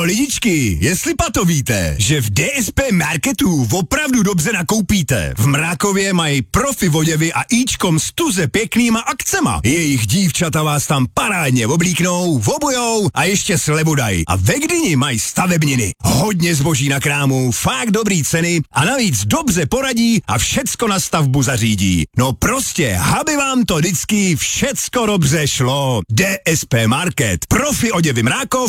lidičky, jestli to víte, že v DSP Marketu opravdu dobře nakoupíte. V Mrákově mají profi oděvy a íčkom stuze pěknýma akcema. Jejich dívčata vás tam parádně oblíknou, obujou a ještě slevu dají. A ve Gdyni mají stavebniny. Hodně zboží na krámu, fakt dobrý ceny a navíc dobře poradí a všecko na stavbu zařídí. No prostě, aby vám to vždycky všecko dobře šlo. DSP Market, profi oděvy Mrákov